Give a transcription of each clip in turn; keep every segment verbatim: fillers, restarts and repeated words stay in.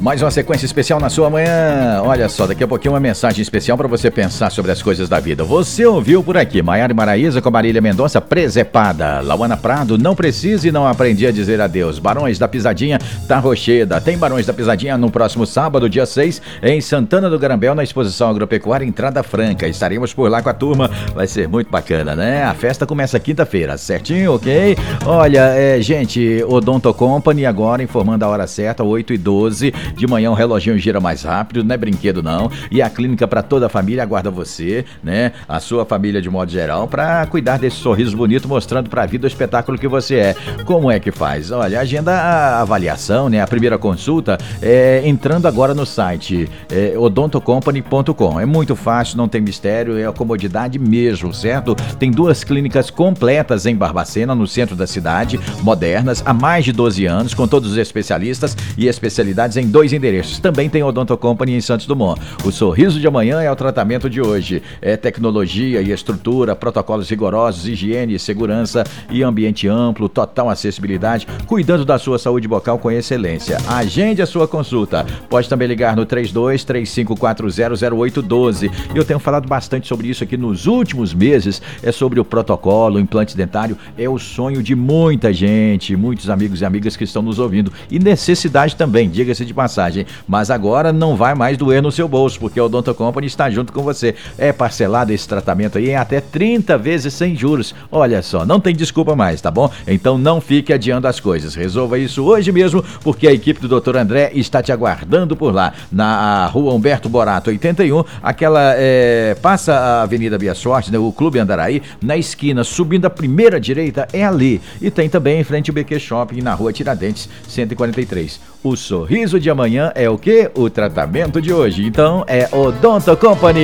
Mais uma sequência especial na sua manhã. Olha só, daqui a pouquinho uma mensagem especial para você pensar sobre as coisas da vida. Você ouviu por aqui, Maiara e Maraísa com Marília Mendonça, Presepada. Lauana Prado, Não Precisa e Não Aprendi a Dizer Adeus. Barões da Pisadinha, Tá Rocheda. Tem Barões da Pisadinha no próximo sábado, dia seis, em Santana do Garambel, na Exposição Agropecuária Entrada Franca. Estaremos por lá com a turma, vai ser muito bacana, né? A festa começa quinta-feira, certinho, ok? Olha, é, gente, Odonto Company agora informando a hora certa, oito e doze. De manhã o reloginho gira mais rápido, não é brinquedo não. E a clínica para toda a família aguarda você, né? A sua família de modo geral, para cuidar desse sorriso bonito, mostrando para a vida o espetáculo que você é. Como é que faz? Olha, agenda a avaliação, né? A primeira consulta é entrando agora no site é, odonto company ponto com. É muito fácil, não tem mistério, é a comodidade mesmo, certo? Tem duas clínicas completas em Barbacena, no centro da cidade, modernas, há mais de doze anos, com todos os especialistas e especialidades em dois endereços. Também tem Odonto Company em Santos Dumont. O sorriso de amanhã é o tratamento de hoje. É tecnologia e estrutura, protocolos rigorosos, higiene e segurança e ambiente amplo, total acessibilidade, cuidando da sua saúde bucal com excelência. Agende a sua consulta. Pode também ligar no três dois três cinco quatro zero zero oito um dois. Eu tenho falado bastante sobre isso aqui nos últimos meses. É sobre o protocolo, o implante dentário. É o sonho de muita gente, muitos amigos e amigas que estão nos ouvindo. E necessidade também, diga-se de passagem. Mas agora não vai mais doer no seu bolso, porque o Odonto Company está junto com você. É parcelado esse tratamento aí em até trinta vezes sem juros. Olha só, não tem desculpa mais, tá bom? Então não fique adiando as coisas. Resolva isso hoje mesmo, porque a equipe do doutor André está te aguardando por lá, na rua Humberto Borato oitenta e um, aquela, é, passa a Avenida Via Sorte, né, o Clube Andaraí, na esquina, subindo a primeira direita, é ali. E tem também em frente ao B Q Shopping, na rua Tiradentes, cento e quarenta e três. O sorriso de amanhã é o quê? O tratamento de hoje. Então é Odonto Company.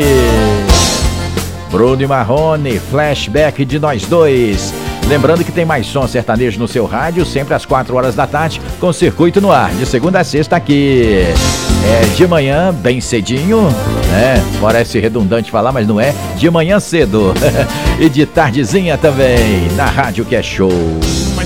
Bruno e Marrone, flashback de nós dois. Lembrando que tem mais som sertanejo no seu rádio, sempre às quatro horas da tarde, com Circuito no Ar, de segunda a sexta aqui. É de manhã, bem cedinho, né? Parece redundante falar, mas não é. De manhã cedo. E de tardezinha também, na Rádio Que é Show.